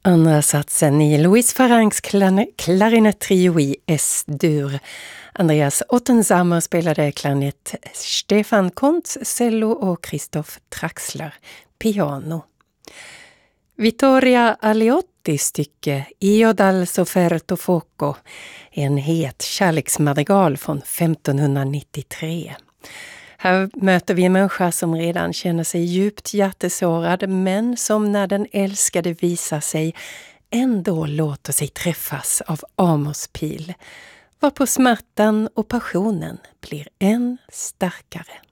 Andra satsen i Louis Farrancs klarinettrio i S-dur. Andreas Ottensammer spelade klarinett, Stefan Kontz cello och Christoph Traxler piano. Vittoria Alliottis stycke Io dal sofferto fuoco, en het kärleksmadrigal från 1593. Här möter vi en människa som redan känner sig djupt hjärtesårad, men som när den älskade visar sig ändå låter sig träffas av Amors pil, varpå smärtan och passionen blir än starkare.